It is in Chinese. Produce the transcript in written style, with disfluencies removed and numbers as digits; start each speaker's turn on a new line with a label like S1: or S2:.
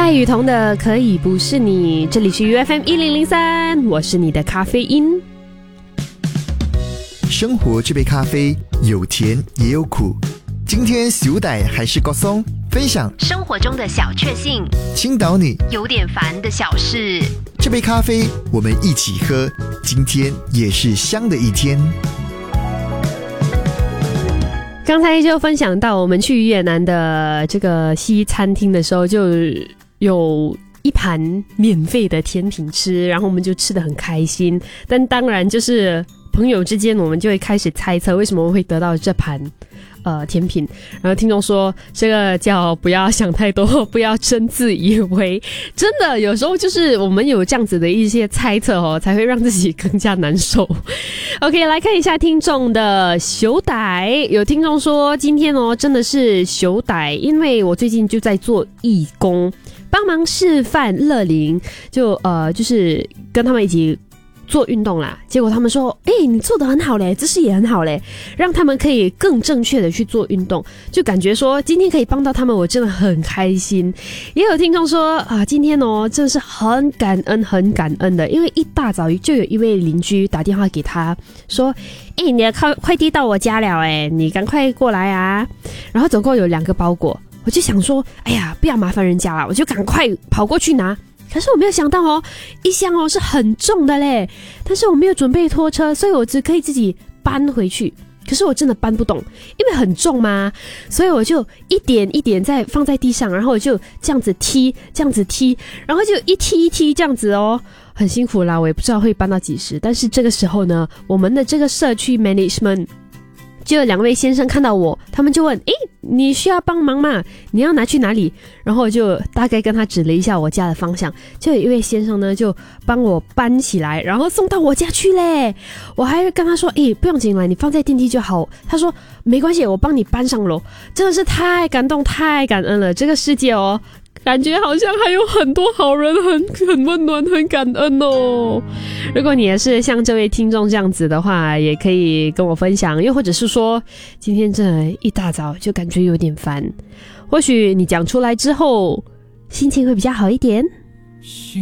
S1: 爱雨桐的可以不是你，这里是 UFM1003，我是你的咖啡因。
S2: 生活这杯咖啡有甜也有苦，今天小弟还是郭松分享
S1: 生活中的小确幸，
S2: 倾倒你
S1: 有点烦的小事。
S2: 这杯咖啡我们一起喝，今天也是香的一天。
S1: 刚才就分享到我们去越南的这个西餐厅的时候，就有一盘免费的甜品吃，然后我们就吃得很开心。但当然就是朋友之间我们就会开始猜测为什么会得到这盘甜品，然后听众说这个叫不要想太多，不要真自以为。真的有时候就是我们有这样子的一些猜测才会让自己更加难受。OK， 来看一下听众的熊歹。有听众说今天真的是熊歹，因为我最近就在做义工，帮忙示范乐龄，就是跟他们一起做运动啦，结果他们说你做得很好嘞，姿势也很好嘞，让他们可以更正确的去做运动，就感觉说今天可以帮到他们，我真的很开心。也有听众说今天真的是很感恩的，因为一大早就有一位邻居打电话给他说你的快递到我家了你赶快过来啊。然后总共有2个包裹，我就想说不要麻烦人家啦，我就赶快跑过去拿。可是我没有想到一箱是很重的嘞，但是我没有准备拖车，所以我只可以自己搬回去。可是我真的搬不动，因为很重嘛，所以我就一点一点再放在地上，然后我就这样子踢，然后就一踢这样子很辛苦啦，我也不知道会搬到几时。但是这个时候呢，我们的这个社区 management就有2位先生看到我，他们就问你需要帮忙吗？你要拿去哪里？然后我就大概跟他指了一下我家的方向，就有一位先生呢就帮我搬起来，然后送到我家去嘞。我还跟他说不用紧啦，你放在电梯就好。他说没关系，我帮你搬上楼。真的是太感动太感恩了，这个世界感觉好像还有很多好人，很温暖，很感恩如果你也是像这位听众这样子的话，也可以跟我分享，又或者是说今天这一大早就感觉有点烦，或许你讲出来之后心情会比较好一点。